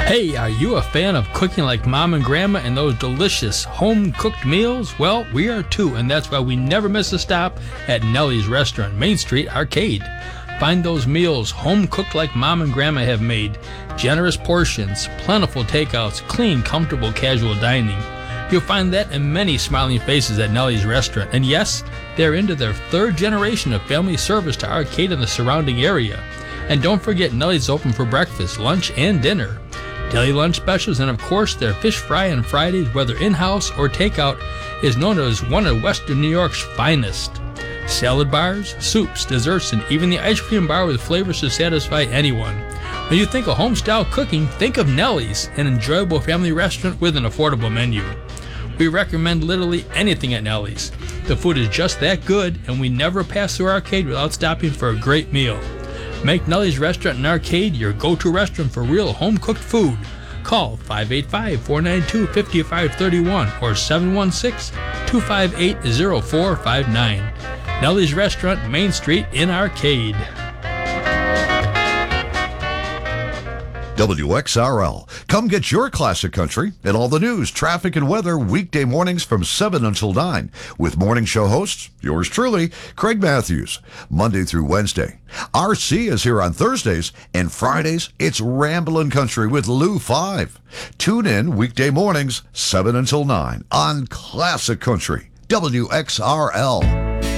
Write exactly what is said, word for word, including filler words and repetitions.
Hey, are you a fan of cooking like mom and grandma and those delicious home-cooked meals? Well, we are too, and that's why we never miss a stop at Nellie's Restaurant, Main Street Arcade. Find those meals home-cooked like mom and grandma have made. Generous portions, plentiful takeouts, clean, comfortable, casual dining. You'll find that in many smiling faces at Nellie's Restaurant. And yes, they're into their third generation of family service to Arcade and the surrounding area. And don't forget, Nellie's open for breakfast, lunch, and dinner. Daily lunch specials, and of course their fish fry on Fridays, whether in-house or takeout, is known as one of Western New York's finest. Salad bars, soups, desserts, and even the ice cream bar with flavors to satisfy anyone. When you think of home-style cooking, think of Nellie's, an enjoyable family restaurant with an affordable menu. We recommend literally anything at Nellie's. The food is just that good, and we never pass through Arcade without stopping for a great meal. Make Nellie's Restaurant and Arcade your go-to restaurant for real home-cooked food. Call five eight five, four nine two, five five three one or seven one six, two five eight, zero four five nine. Nellie's Restaurant, Main Street in Arcade. W X R L. Come get your classic country and all the news, traffic, and weather weekday mornings from seven until nine with morning show hosts, yours truly, Craig Matthews, Monday through Wednesday. R C is here on Thursdays, and Fridays, it's Ramblin' Country with Lou five. Tune in weekday mornings, seven until nine on Classic Country, W X R L.